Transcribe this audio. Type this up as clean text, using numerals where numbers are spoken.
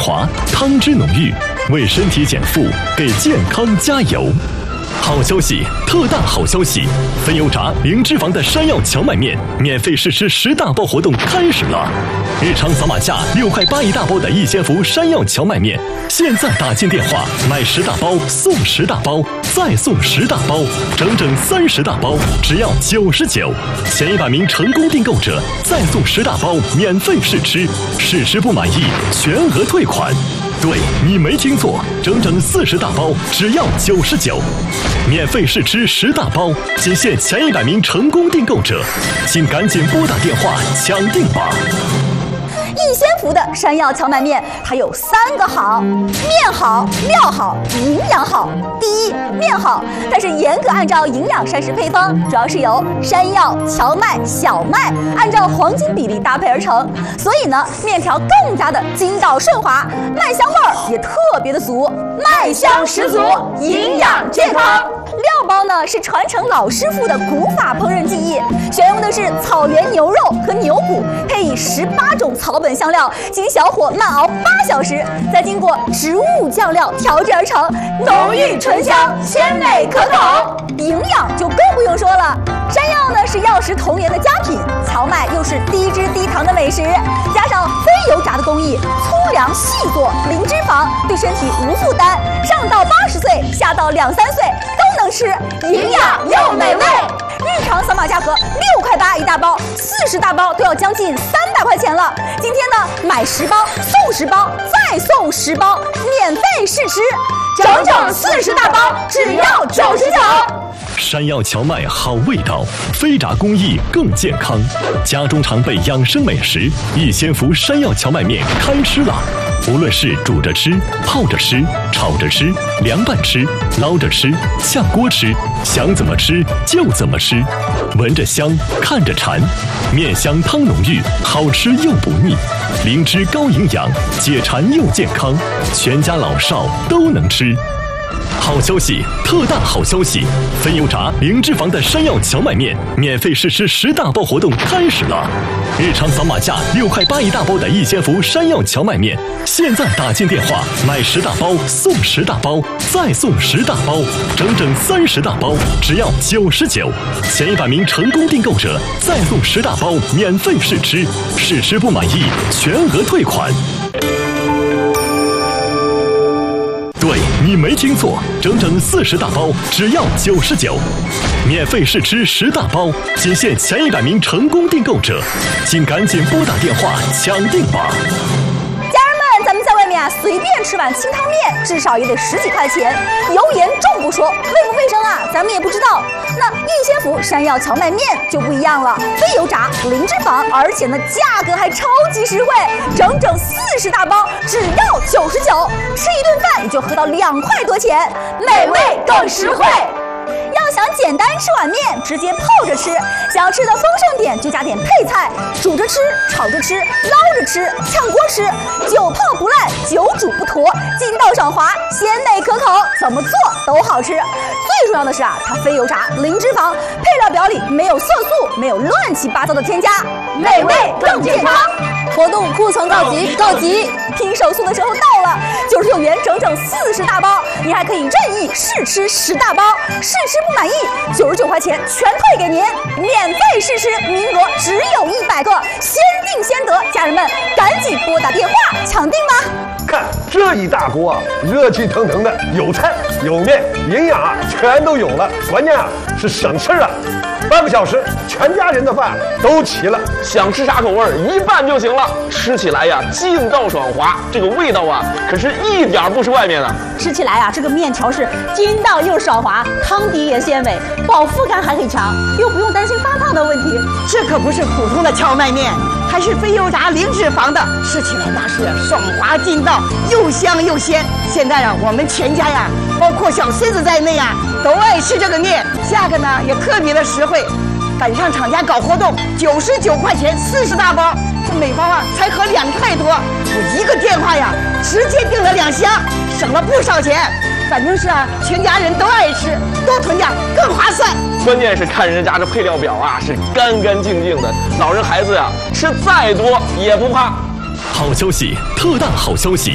滑，汤汁浓郁，为身体减负，给健康加油。好消息，特大好消息！非油炸、零脂肪的山药荞麦面免费试吃10大包活动开始了！日常扫码价6块8一大包的一千伏山药荞麦面，现在打进电话买10大包送10大包，再送10大包，整整30大包，只要99。前100名成功订购者再送10大包免费试吃，试吃不满意全额退款。对，你没听错，整整40大包，只要99，免费试吃10大包，仅限前100名成功订购者，请赶紧拨打电话抢订吧。 逸仙福的山药荞麦面，它有3个好：面好、料好、营养好。第一，面好，它是严格按照营养膳食配方，主要是由山药、荞麦、小麦按照黄金比例搭配而成，所以呢，面条更加的筋道顺滑，麦香味儿也特别的足，麦香十足，营养健康。料包呢是传承老师傅的古法烹饪技艺，选用的是草原牛肉和牛骨，配以18种草本香料，经小火慢熬8小时，再经过植物酱料调制而成，浓郁醇香，鲜美可口。营养就更不用说了，山药呢是药食同源的佳品，荞麦又是低脂低糖的美食，加上非油炸的工艺，粗粮细做，零脂肪，对身体无负担，上到80岁，下到2、3岁都能吃，营养又美味。日常扫码价格6块8一大包，40大包都要将近300块钱了。今天呢，买10包送10包，再送10包，免费试吃，整整40大包，只要99。 山药荞麦好味道，非炸工艺更健康。家中常备养生美食，逸仙福山药荞麦面开吃了。无论是煮着吃、泡着吃、炒着吃、凉拌吃、捞着吃、下锅吃，想怎么吃就怎么吃。闻着香，看着馋，面香汤浓郁，好吃又不腻，灵芝高营养，解馋又健康，全家老少都能吃。好消息，特大好消息！非油炸、零脂肪的山药荞麦面免费试吃10大包活动开始了。日常扫码价6块8一大包的逸仙福山药荞麦面，现在打进电话买10大包送10大包，再送10大包，整整30大包，只要99。前100名成功订购者再送10大包免费试吃，试吃不满意全额退款。对，你没听错，整整40大包，只要99，免费试吃10大包，仅限前100名成功订购者，请赶紧拨打电话抢订吧。 咱们在外面随便吃碗清汤面，至少也得10几块钱，油盐重不说，卫不卫生啊，咱们也不知道。那逸仙福山药荞麦面就不一样了，非油炸，零脂肪，而且呢价格还超级实惠，整整40大包，只要99，吃一顿饭也就合到2块多钱，美味更实惠。要想简单吃碗面，直接泡着吃；想要吃的丰盛点，就加点配菜，煮着吃、炒着吃、捞着吃、炝锅吃，久泡不烂，久煮不坨，筋道爽滑，鲜美可口，怎么做都好吃。最重要的是啊，它非油炸，零脂肪，配料表里没有色素，没有乱七八糟的添加，美味更健康。活动库存告急，告急！拼手速的时候到了，99元整整40大包，你还可以任意试吃10大包，试吃不满意，99块钱全退给您，免费试吃，名额只有100个，先定先得，家人们赶紧拨打电话抢订吧！ 看这一大锅啊，热气腾腾的，有菜有面，营养啊全都有了，关键啊是省事了。半个小时，全家人的饭都齐了， 想吃啥口味一拌就行了。吃起来呀，劲道爽滑，这个味道啊，可是一点不输外面的。 吃起来啊，这个面条是筋道又爽滑，汤底也鲜美，饱腹感还很强，又不用担心发胖的问题。 这可不是普通的荞麦面，还是非油炸零脂肪的，吃起来那是爽滑劲道，又香又鲜。现在啊，我们全家呀，包括小孙子在内啊，都爱吃这个面，价格呢也特别的实惠。赶上厂家搞活动，99块钱40大包，这每包啊才合2块多。我一个电话呀，直接订了2箱，省了不少钱。反正是啊，全家人都爱吃，多囤点更划算。 关键是看人家这配料表啊，是干干净净的，老人孩子呀，吃再多也不怕。 好消息，特大好消息！